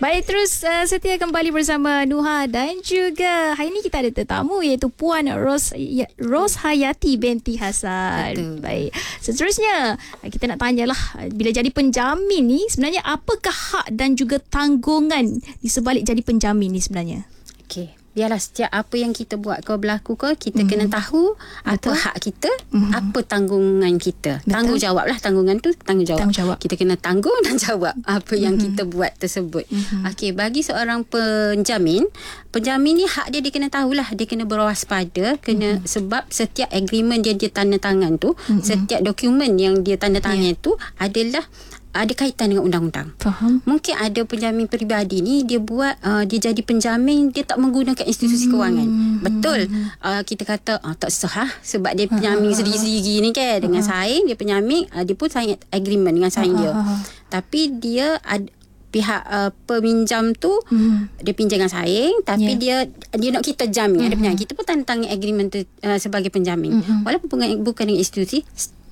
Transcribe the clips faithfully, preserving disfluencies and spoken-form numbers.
Baik, terus uh, setia kembali bersama Nuha dan juga hari ini kita ada tetamu iaitu Puan Ros ya, Ros Hayati binti Hasan. Betul. Baik, seterusnya kita nak tanyalah, bila jadi penjamin ni sebenarnya apakah hak dan juga tanggungan di sebalik jadi penjamin ni sebenarnya? Okey, biarlah setiap apa yang kita buat kau berlaku kau, kita mm-hmm. kena tahu apa Betul. hak kita, mm-hmm. apa tanggungan kita. Betul. Tanggungjawab lah, tanggungan tu tanggungjawab. tanggungjawab. Kita kena tanggung dan jawab apa yang mm-hmm. kita buat tersebut. Mm-hmm. Okey, bagi seorang penjamin, penjamin ni hak dia dia kena tahulah, dia kena berwaspada, kena mm-hmm. sebab setiap agreement dia dia tanda tangan tu, mm-hmm. setiap dokumen yang dia tanda tangan yeah. tu adalah ada kaitan dengan undang-undang. Faham. Mungkin ada penjamin peribadi ni dia buat uh, dia jadi penjamin, dia tak menggunakan institusi hmm. kewangan. Betul. Uh, kita kata uh, tak sah sebab dia penjamin ha, sendiri-sendiri ni kan dengan ha. saing, dia penjamin, uh, dia pun sign agreement dengan saing ha, dia. Ha, ha. Tapi dia ada pihak uh, peminjam tu hmm. dia pinjam dengan saing, tapi yeah. dia dia nak kita jamin, hmm. ada penjamin. Kita pun tanda tangan agreement tu uh, sebagai penjamin. Hmm. Walaupun bukan, bukan dengan institusi,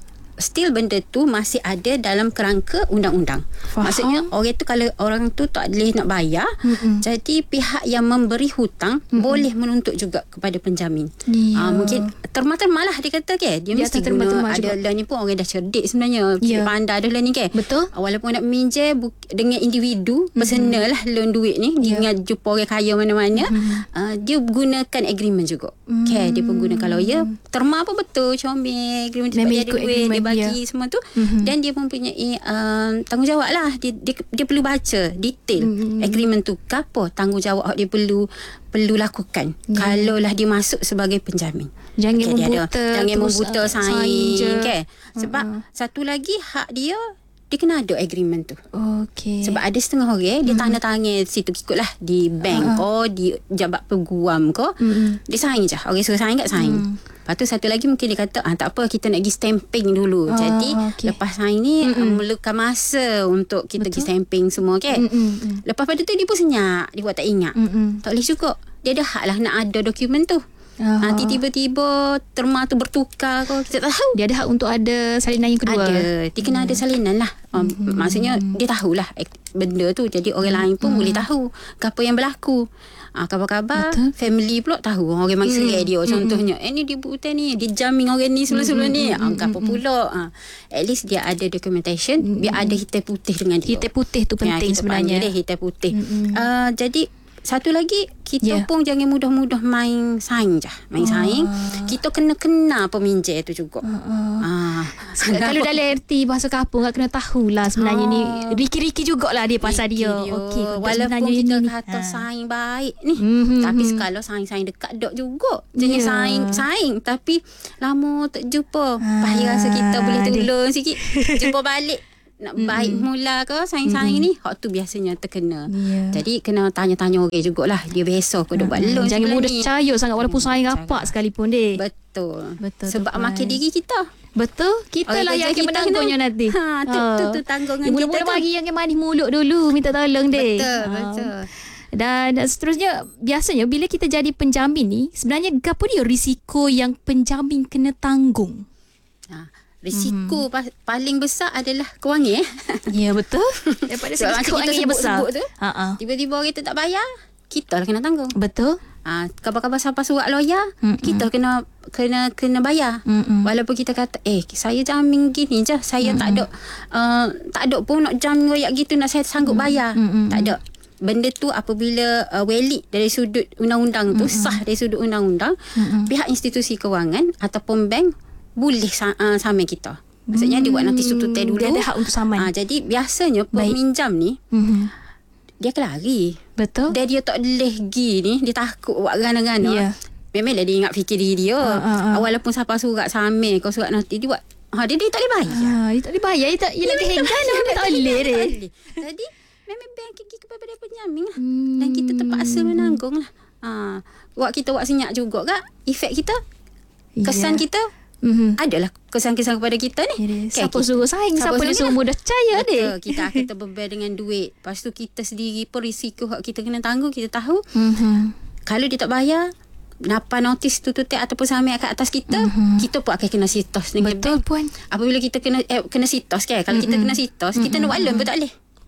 still benda tu masih ada dalam kerangka undang-undang. Faham. Maksudnya orang tu kalau orang tu tak boleh nak bayar, mm-mm. jadi pihak yang memberi hutang mm-mm. boleh menuntut juga kepada penjamin. Yeah. Uh, mungkin terma-terma lah dia kata ke. Dia, dia mesti guna ada law ni pun orang dah cerdik sebenarnya. Yeah. Pandai dah law ni ke. Betul. Uh, walaupun nak minjem bu- dengan individu, mm-hmm. personal lah loan duit ni. Yeah. Dia jumpa orang kaya mana-mana. Mm-hmm. Uh, dia gunakan agreement juga. Mm-hmm. Okay, dia pun gunakan lawyer. Terma pun betul. Comel. Agreement dia bagi duit. Dia bagi yeah. semua tu, mm-hmm. dan dia mempunyai uh, tanggungjawab lah. Dia, dia, dia perlu baca detail mm-hmm. agreement tu. Apa tanggungjawab dia perlu perlu lakukan yeah. kalaulah dia masuk sebagai penjamin. Jangan okay, membuta ada, jangan membuta saing okay. Sebab uh-huh. satu lagi hak dia, dia kena ada agreement tu. Okay. Sebab ada setengah orang dia tanda tangan situ, ikutlah di bank uh-huh. ko, di jabat peguam ko, mm-hmm. dia sign je. Orang suruh sign kat sign. Mm. Lepas tu satu lagi mungkin dia kata, ah, tak apa, kita nak pergi stamping dulu. Oh, Jadi okay. lepas sign ni mm-hmm. memerlukan masa untuk kita pergi stamping semua kan. Mm-hmm. Lepas pada tu dia pun senyap, dia buat tak ingat. Mm-hmm. Tak boleh cukup. Dia ada hak lah nak ada dokumen tu. Uh-huh. Nanti tiba-tiba terma tu bertukar kau, kita tak tahu. Dia ada hak untuk ada salinan yang kedua. Ada. Dia kena hmm. ada salinan lah. Um, hmm. Maksudnya dia tahulah benda tu. Jadi orang hmm. lain pun hmm. boleh tahu apa yang berlaku. Ah, kabar-kabar Betul. Family pula tahu. Orang mari serai dia contohnya. Hmm. Eh ni dia bukan ni, dia jamin orang ni sebelum-sebelum hmm. ni. Ah, apa pula. Ah, at least dia ada documentation, hmm. biar ada hitam putih dengan dia. Hitam putih tu penting ya, sebenarnya. Dia hitam putih. Hmm. Uh, jadi satu lagi, kita yeah. pun jangan mudah-mudah main saing je. Main oh. saing. Kita kena kenal peminjam tu juga. Uh, uh. Ah. Kalau dalam erti bahasa kampung, tak kena tahulah sebenarnya oh. ni. Riki-riki jugalah dia pasal Riki dia. dia. Okay, walaupun kita ni kata ha. saing baik ni. Mm-hmm. Tapi kalau saing-saing dekat dok juga. Jangan yeah. saing-saing. Tapi lama tak jumpa. Ah. Pahit rasa kita boleh tolong sikit. Jumpa balik. Nak mm-hmm. baik mula ke saing-saing mm-hmm. ni, hak tu biasanya terkena. Yeah. Jadi kena tanya-tanya orang jugalah, dia besok kau dah buat loan. Jangan mudah percaya sangat walaupun saing rapat sekalipun deh. Betul. Betul. Sebab makin diri kita. Betul. Kita lah yang akan menanggungnya nanti. Ha, tu, tu, tu tanggungan kita. Mula-mula bagi yang manis mulut dulu, minta tolong deh. Betul, ha. betul. Dan seterusnya, biasanya bila kita jadi penjamin ni, sebenarnya apa dia risiko yang penjamin kena tanggung? Ha. Risiko hmm. paling besar adalah kewangan. Ya, betul. Daripada segi kewangan yang besar. Tu, uh-uh. tiba-tiba orang tu tak bayar, kita lah kena tanggung. Betul. Ah, kabar-kabar siapa surat lawyer, Mm-mm. kita kena kena kena bayar. Mm-mm. Walaupun kita kata, eh saya jamin gini je, saya Mm-mm. tak ada uh, tak ada pun nak jamin royak gitu, nak saya sanggup Mm-mm. bayar. Mm-mm. Tak ada. Benda tu apabila uh, valid dari sudut undang-undang tu, Mm-mm. sah dari sudut undang-undang, Mm-mm. pihak institusi kewangan ataupun bank boleh uh, saman kita. Maksudnya hmm. dia buat notis tututai dulu. Dia ada hak untuk saman. Uh, jadi biasanya peminjam ni mm-hmm. dia akan lari. Betul. Dan dia tak boleh pergi ni, dia takut buat gana-gana. Yeah. Memanglah dia ingat fikir diri dia. Uh, uh, uh. Walaupun siapa surat saman, kau surat notis, dia buat ha, dia, dia tak boleh bayar. Ha, dia tak boleh bayar. Dia tak, dia lagi henggan. Dia tak boleh dia. Jadi memang bank pergi kepada penjamin lah. Hmm. Dan kita terpaksa menanggung lah. Ha, buat kita buat senyap juga kak. Efek kita, kesan yeah. kita, Mm-hmm. adalah kesan-kesan kepada kita ni. Siapa kita, suruh saing, siapa, siapa dia suruh mudah percaya dia. Kita akan terbeban dengan duit. Lepas tu kita sendiri pun risiko kita kena tanggung. Kita tahu mm-hmm. kalau dia tak bayar, napa notis tutup ataupun samai kat atas kita, mm-hmm. kita pun akan kena sitos dengan betul bank. Puan. Apabila kita kena eh, kena sitos kan. Kalau mm-hmm. kita kena sitos, mm-hmm. kita nak buat loan pun tak boleh.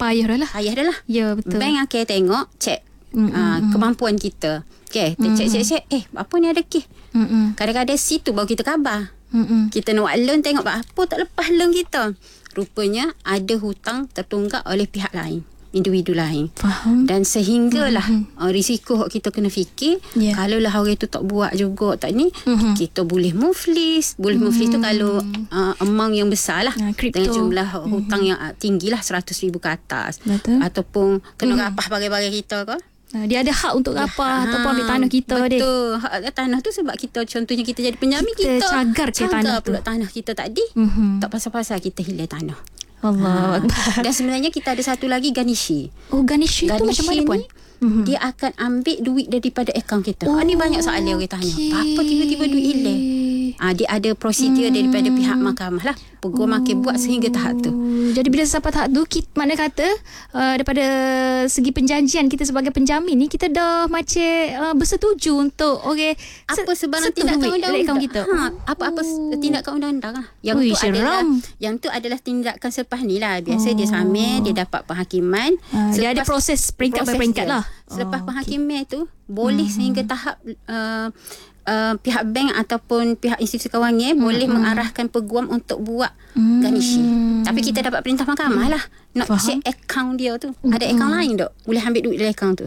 payah dah lah. Payah dah lah. Ya, betul. Bank akan tengok, cek mm-hmm. uh, kemampuan kita. Okay, kita mm-hmm. cek-cek-cek, eh, apa ni ada kes? Mm-hmm. Kadang-kadang situ baru kita khabar. Mm-hmm. Kita nak buat loan, tengok apa tak lepas loan kita. Rupanya ada hutang tertunggak oleh pihak lain, individu lain. Faham. Dan sehinggalah mm-hmm. uh, risiko kita kena fikir, yeah. kalau lah orang itu tak buat juga tak ni, mm-hmm. kita boleh muflis. Boleh mm-hmm. muflis tu kalau uh, amount yang besar lah, nah, dengan jumlah mm-hmm. hutang yang uh, tinggi lah, seratus ribu ke atas. Betul. Ataupun kena mm-hmm. rapah bagai-bagai kita ke. Dia ada hak untuk apa ya, ataupun ambil tanah kita. Betul. Deh. Hak tanah tu sebab kita, contohnya kita jadi penjamin, kita, kita cagar ke tanah tu. Cagar tanah kita tadi. Mm-hmm. Tak pasal-pasal kita hilang tanah. Allah. Ha. Dan sebenarnya kita ada satu lagi garnishi. Oh, garnishi, garnishi tu macam mana puan? Mm-hmm. Dia akan ambil duit daripada akaun kita. Oh, ha, ni banyak soalan orang tanya. Apa tiba-tiba duit hilang? Ha, dia ada prosedur hmm. daripada pihak mahkamah lah. Peguam oh. makin buat sehingga tahap tu. Jadi bila sampai tahap tu, kita, mana kata uh, daripada segi perjanjian kita sebagai penjamin ni, kita dah macam uh, bersetuju untuk okay, apa sebarang tindakan undang-undang kita. Ha, apa-apa oh. tindakan undang-undang lah. Yang Ui, tu seram. adalah yang tu adalah tindakan selepas ni lah. Biasa oh. dia samil, dia dapat penghakiman. Uh, dia ada proses peringkat by peringkat lah. Selepas oh, penghakiman okay. tu boleh hmm. sehingga tahap uh, Uh, pihak bank ataupun pihak institusi kewangan hmm. boleh hmm. mengarahkan peguam untuk buat hmm. garnishi. Tapi kita dapat perintah mahkamah lah nak Faham. check akaun dia tu. Hmm. Ada akaun lain tak? Boleh ambil duit dari akaun tu.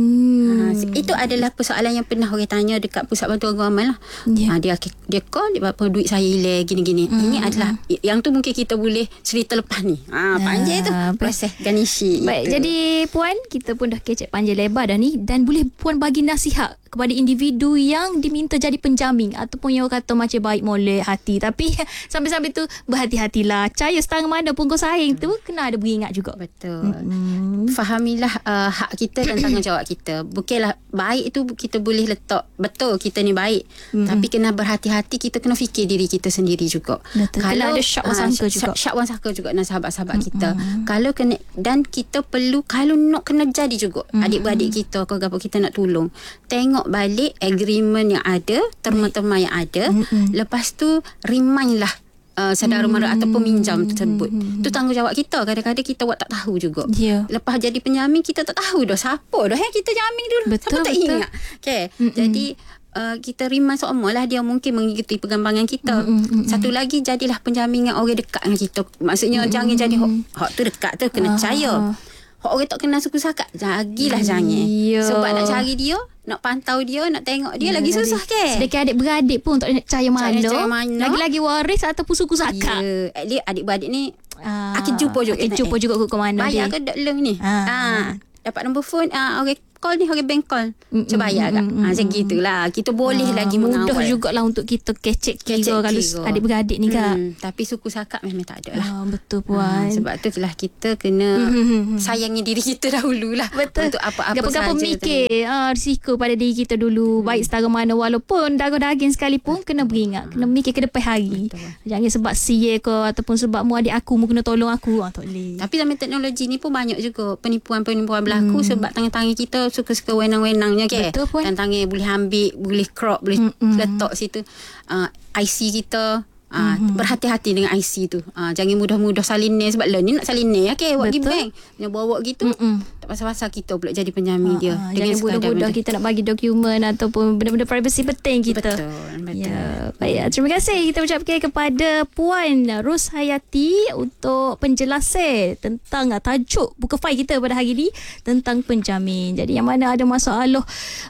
Hmm. Ha, itu adalah persoalan yang pernah orang tanya dekat Pusat Bantuan Guaman lah. Yeah. Ha, dia dia call, dia berapa duit saya hilang gini-gini. Hmm. Ini adalah yang tu mungkin kita boleh cerita lepas ni. Ha, panjang tu proses garnishi. Baik, itu. Jadi puan, kita pun dah kecek panjang lebar dah ni, dan boleh puan bagi nasihat kepada individu yang diminta jadi penjamin ataupun yang kata macam baik molek hati, tapi sambil-sambil tu berhati-hatilah. Caya setengah mana pun kau sayang tu kena ada beringat juga. Betul. Hmm. Fahamilah uh, hak kita dan tanggungjawab kita. Bukanlah baik tu kita boleh letak betul kita ni baik, hmm. tapi kena berhati-hati, kita kena fikir diri kita sendiri juga. Betul. Kalau ada syak wansangka uh, juga. Syak wansangka juga dengan sahabat-sahabat hmm. kita. Kalau kena, dan kita perlu kalau nak kena jadi juga hmm. adik-beradik kita kalau apa kita nak tolong, tengok balik agreement yang ada, terma-terma yang ada. Mm-hmm. Lepas tu remind lah uh, saudara mara mm-hmm. ataupun minjam tersebut. Mm-hmm. Tu tanggungjawab kita. Kadang-kadang kita buat tak tahu juga. Yeah. Lepas jadi penjamin kita tak tahu dah siapa dah yang kita jamin dulu. Betul, siapa tak betul. ingat. Okay. Mm-hmm. Jadi uh, kita remind semua lah, dia mungkin mengikuti perkembangan kita. Mm-hmm. Satu lagi, jadilah penjamin dengan orang dekat dengan kita. Maksudnya mm-hmm. jangan jadi hok, hok tu dekat tu kena percaya. Uh-huh. Hok orang tak kenal suku sakat, jagilah jangan. Yeah. Sebab nak cari dia, nak pantau dia, nak tengok dia, yeah, lagi susah ke? Sedikit adik-beradik pun tak nak percaya mana. Lagi-lagi waris ataupun suku sakat. Ya, yeah. At least adik-beradik ni ah, akan jumpa juga. Akan jumpa juga ke mana. Bayar ke dek leng ni. Ah. Ah. Dapat nombor phone, ah, okay, call ni, okay, bank call. Cuba bayar kat. Ha, macam gitulah. Kita boleh ah, lagi mengawal. Mudah jugalah untuk kita kecek kira kalau adik-beradik ni kak. Hmm, tapi suku sakat memang tak ada lah. Ah, betul puan. Ah, sebab tu lah kita kena mm-hmm. sayangi diri kita dahululah. Betul. Untuk apa-apa sahaja. Gapa-gapa mikir ah, risiko pada diri kita dulu. Hmm. Baik setara mana, walaupun darah-daging sekalipun kena beringat. Kena mikir ke depan hari. Betul. Jangan sebab siye ke ataupun sebab mu adik aku mu kena tolong aku. Ah, tak boleh. Tapi dalam teknologi ni pun banyak juga penipuan-penipuan berlaku hmm. sebab tangan-tangan kita suka-suka wenang-wenangnya ke. Betul pun. Tangan boleh ambil, boleh crop, boleh mm-hmm. letak situ uh, I C kita. Uh, mm-hmm. Berhati-hati dengan I C tu. uh, Jangan mudah-mudah salinir. Sebab lah ni nak salinir, okay, buat pergi bank, dia bawa gitu. Mm-mm. Tak pasal-pasal kita pula jadi penjamin uh, dia. uh, Jangan mudah-mudah kita nak bagi dokumen ataupun benda-benda privacy penting kita. Betul, betul. Ya, baik, terima kasih kita ucapkan kepada Puan Ros Hayati untuk penjelasan tentang uh, tajuk buka fail kita pada hari ini tentang penjamin. Jadi yang mana ada masalah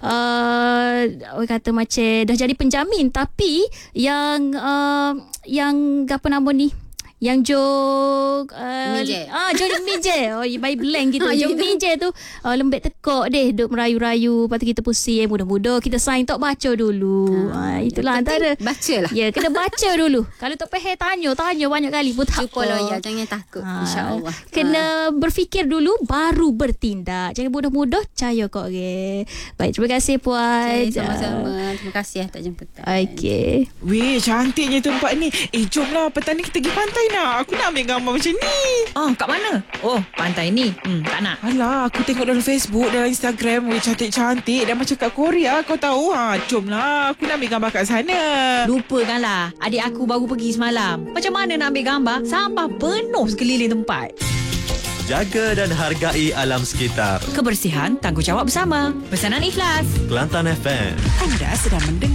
uh, orang kata macam dah jadi penjamin tapi yang uh, yang apa nama ni, yang jo uh, Mije. Ah, jo Mije. Oh, by blank gitu. Jo Mije tu uh, lembek tekok deh, duk merayu-rayu, lepas tu kita pusing, mudah-mudah kita sign tak baca dulu. Ha, uh, itulah antara bacalah. Ya, kena baca dulu. Kalau tak faham tanya, tanya banyak kali pun tak apa. Ya, jangan takut. Ha, insya-Allah. Kena ha. berfikir dulu baru bertindak. Jangan mudah-mudah percaya kok. Okay. Baik, terima kasih puan. Okay, sama-sama. Terima kasih atas jemputan. Okey. Weh, cantiknya tempat ni. Eh, jomlah petang ni kita pergi pantai nak. Aku nak ambil gambar macam ni. Oh, kat mana? Oh, pantai ni. Hmm, tak nak. Alah, aku tengok dalam Facebook, dalam Instagram. Weh, cantik-cantik. Dah macam kat Korea. Kau tahu? Ha, jomlah. Aku nak ambil gambar kat sana. Lupakanlah. Adik aku baru pergi semalam. Macam mana nak ambil gambar? Sampah penuh sekeliling tempat. Jaga dan hargai alam sekitar. Kebersihan tanggungjawab bersama. Pesanan ikhlas. Kelantan F M. Anda sedang mendengar